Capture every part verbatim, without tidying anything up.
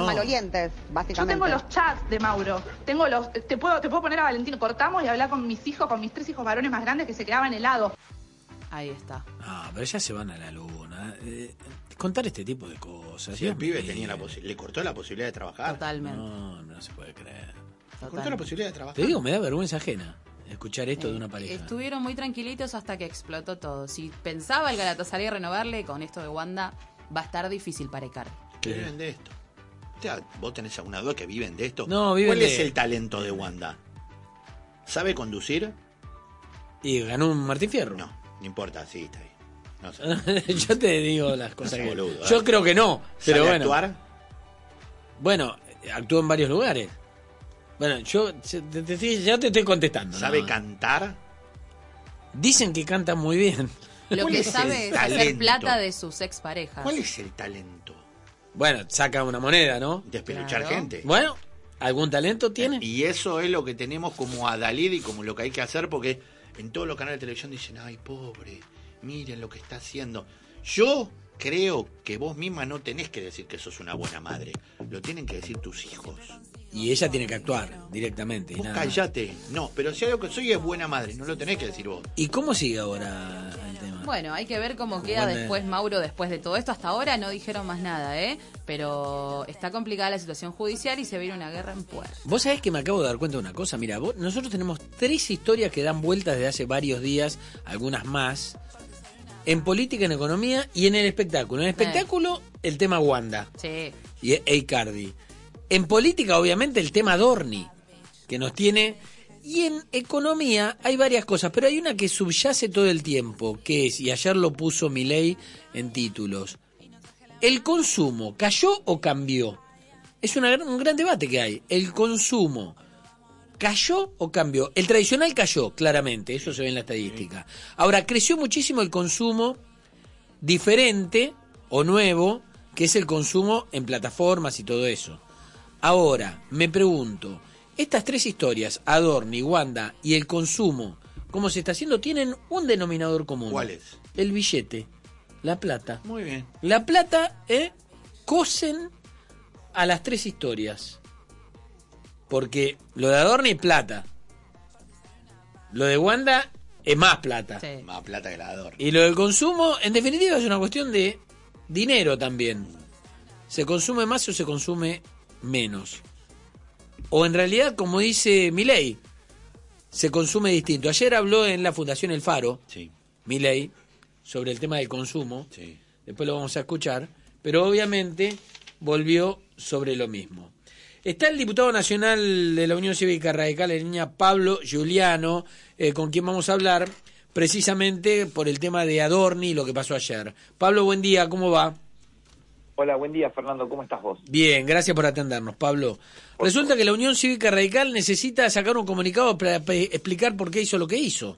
malolientes, básicamente. Yo tengo los chats de Mauro. Tengo los, te puedo, te puedo poner a Valentino. Cortamos y hablar con mis hijos, con mis tres hijos varones más grandes que se quedaban helados. Ahí está. Ah, pero ya se van a la luna. Eh, contar este tipo de cosas. Si el pibe tenía la posi- le cortó la posibilidad de trabajar. Totalmente. No, no se puede creer. Le cortó la posibilidad de trabajar. Te digo, me da vergüenza ajena escuchar esto Eh, de una pareja. Estuvieron muy tranquilitos hasta que explotó todo. Si pensaba el Galatasaray renovarle, con esto de Wanda va a estar difícil para Icardi. Que viven de esto. O sea, ¿vos tenés alguna duda que viven de esto? No, viven ¿Cuál de- es el talento de Wanda? ¿Sabe conducir? ¿Y ganó un Martín Fierro? No, no importa, sí, está bien. No sé. Yo te digo las cosas No que... seas boludo, Yo ¿eh? creo que no, pero ¿Sabe bueno. actuar? Bueno, actuó en varios lugares. Bueno, yo te, te- te- ya te estoy contestando. ¿Sabe ¿no? cantar? Dicen que canta muy bien. Lo ¿Cuál que es el sabe es hacer talento? plata de sus exparejas. ¿Cuál es el talento? Bueno, saca una moneda, ¿no? Despeluchar Claro. gente. Bueno, ¿algún talento tiene? Y eso es lo que tenemos como a Dalí y como lo que hay que hacer, porque en todos los canales de televisión dicen, ay, pobre, miren lo que está haciendo. Yo creo que vos misma no tenés que decir que sos una buena madre, lo tienen que decir tus hijos. Y ella tiene que actuar directamente. y Vos nada más. callate. No, pero si algo que soy es buena madre, no lo tenés que decir vos. ¿Y cómo sigue ahora el tema? Bueno, hay que ver cómo queda Bueno, después Mauro después de todo esto. Hasta ahora no dijeron más nada, ¿eh? Pero está complicada la situación judicial y se viene una guerra en puerta. Vos sabés que me acabo de dar cuenta de una cosa. Mira, vos- nosotros tenemos tres historias que dan vueltas desde hace varios días, algunas más, en política, en economía y en el espectáculo. En el espectáculo, el tema Wanda Sí. y e Icardi. En política, obviamente, el tema Dorni, que nos tiene... Y en economía hay varias cosas, pero hay una que subyace todo el tiempo, que es, y ayer lo puso Milei en títulos, ¿el consumo cayó o cambió? Es una gran- un gran debate que hay. ¿El consumo cayó o cambió? El tradicional cayó, claramente, eso se ve en la estadística. Ahora, creció muchísimo el consumo diferente o nuevo, que es el consumo en plataformas y todo eso. Ahora, me pregunto, estas tres historias, Adorni, Wanda y el consumo, ¿cómo se está haciendo? Tienen un denominador común. ¿Cuál es? El billete, la plata. Muy bien. La plata, ¿eh? Cosen a las tres historias. Porque lo de Adorni es plata. Lo de Wanda es más plata. Sí. Más plata que la Adorno. Y lo del consumo, en definitiva, es una cuestión de dinero también. ¿Se consume más o se consume menos? O en realidad, como dice Milei, se consume distinto. Ayer habló en la Fundación El Faro, Sí, Milei, sobre el tema del consumo. sí. Después lo vamos a escuchar. Pero obviamente volvió sobre lo mismo. Está el diputado nacional de la Unión Cívica Radical, el niña Pablo Giuliano, eh, con quien vamos a hablar precisamente por el tema de Adorni y lo que pasó ayer. Pablo, buen día, ¿cómo va? Hola, buen día, Fernando. ¿Cómo estás vos? Bien, gracias por atendernos, Pablo. Por Resulta favor. que la Unión Cívica Radical necesita sacar un comunicado para pe- explicar por qué hizo lo que hizo.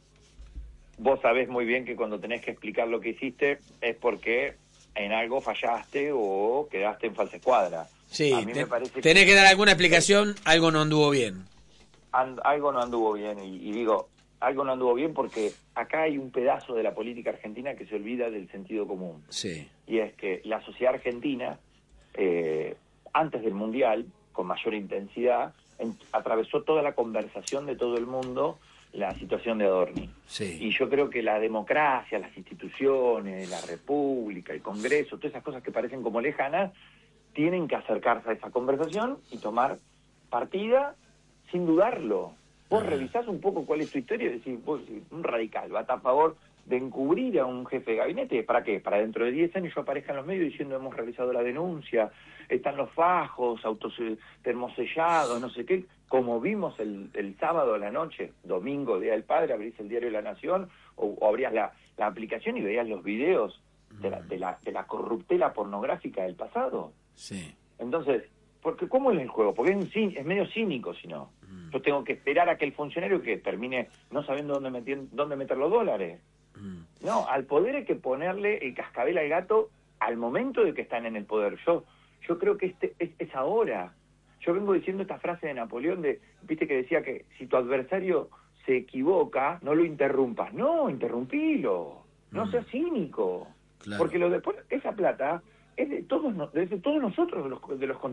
Vos sabés muy bien que cuando tenés que explicar lo que hiciste es porque en algo fallaste o quedaste en falsa escuadra. Sí, A mí te- me parece tenés que dar alguna explicación, algo no anduvo bien. and- algo no anduvo bien. Y, y digo, algo no anduvo bien porque acá hay un pedazo de la política argentina que se olvida del sentido común. Sí. Y es que la sociedad argentina, eh, antes del Mundial, con mayor intensidad, en- atravesó toda la conversación de todo el mundo la situación de Adorni. Sí. Y yo creo que la democracia, las instituciones, la república, el Congreso, todas esas cosas que parecen como lejanas, tienen que acercarse a esa conversación y tomar partida sin dudarlo. Vos Ah. revisás un poco cuál es tu historia y decís, vos, un radical, va a estar a favor de encubrir a un jefe de gabinete. ¿Para qué? Para dentro de diez años yo aparezca en los medios diciendo hemos realizado la denuncia, están los fajos, autos eh, termosellados, no sé qué, como vimos el, el sábado a la noche, domingo, Día del Padre, abrís el diario La Nación o, o abrías la, la aplicación y veías los videos de la, de, la, de la corruptela pornográfica del pasado. Sí. Entonces, porque ¿cómo es el juego? Porque es, un cin- es medio cínico, si no. Mm. Yo tengo que esperar a que el funcionario que termine no sabiendo dónde meter, dónde meter los dólares. Mm. No, al poder hay que ponerle el cascabel al gato al momento de que están en el poder. Yo yo creo que este es, es ahora. Yo vengo diciendo esta frase de Napoleón, de viste que decía que si tu adversario se equivoca, no lo interrumpas. No, interrumpilo. No Mm. seas cínico. Claro. Porque lo después, esa plata es de todos, no- es de todos nosotros, de los, de los